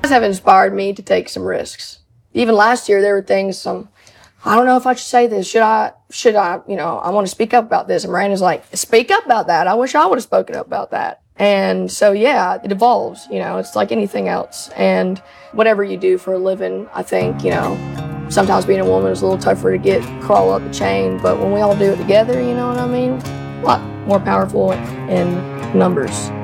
have inspired me to take some risks. Even last year, there were things, I don't know if I should say this. Should I, I want to speak up about this. And Miranda's like, speak up about that. I wish I would have spoken up about that. And so, yeah, it evolves, it's like anything else. And whatever you do for a living, I think, sometimes being a woman is a little tougher to crawl up the chain. But when we all do it together, you know what I mean? A lot more powerful in numbers.